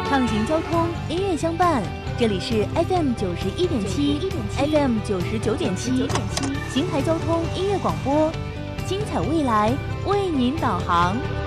畅行交通，音乐相伴。这里是 FM 91.7 ，FM 99.7，邢台交通音乐广播，精彩未来为您导航。